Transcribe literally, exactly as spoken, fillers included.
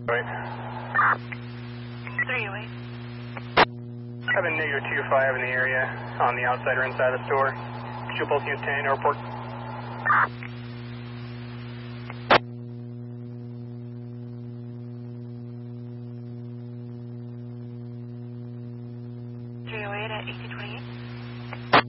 Wait. three oh eight. I have a negative two five in the area on the outside or inside of the store. Show both units ten, airport.